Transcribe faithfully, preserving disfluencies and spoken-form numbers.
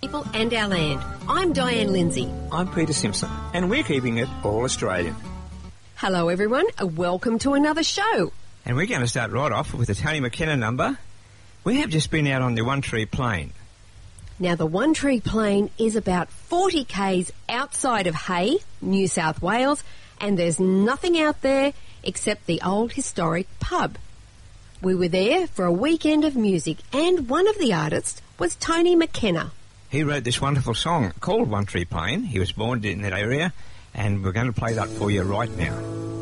People and our land. I'm Diane Lindsay. I'm Peter Simpson, and we're keeping it all Australian. Hello everyone, and welcome to another show. And we're going to start right off with the Tony McKenna number. We have just been out on the One Tree Plain. Now the One Tree Plain is about forty kays outside of Hay, New South Wales, and there's nothing out there except the old historic pub. We were there for a weekend of music, and one of the artists was Tony McKenna. He wrote this wonderful song called One Tree Plain. He was born in that area, and we're going to play that for you right now.